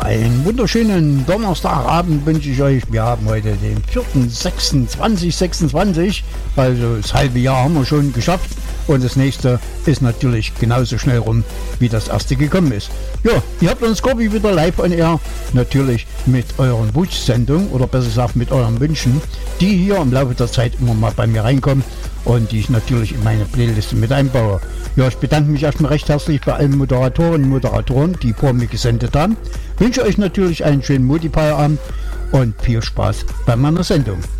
einen wunderschönen Donnerstagabend wünsche ich euch. Wir haben heute den 4.6.2026, also das halbe Jahr haben wir schon geschafft. Und das nächste ist natürlich genauso schnell rum, wie das erste gekommen ist. Ja, ihr habt uns Corby wieder live on air, natürlich mit euren Wunschsendungen oder besser gesagt mit euren Wünschen, die hier im Laufe der Zeit immer mal bei mir reinkommen und die ich natürlich in meine Playliste mit einbaue. Ja, ich bedanke mich erstmal recht herzlich bei allen Moderatorinnen und Moderatoren, die vor mir gesendet haben. Wünsche euch natürlich einen schönen Modi-Feierabend und viel Spaß bei meiner Sendung.